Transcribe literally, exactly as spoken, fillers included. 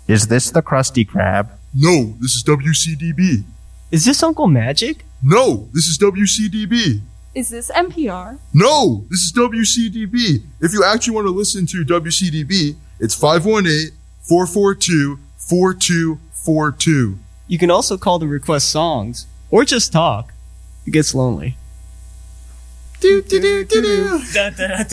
Is this the Krusty Krab? No, this is W C D B. Is this Uncle Magic? No, this is W C D B. Is this N P R? No, this is W C D B. If you actually want to listen to W C D B, it's five one eight, four four two, four two four two. You can also call to request songs, or just talk. It gets lonely. Do, do, do, do, do.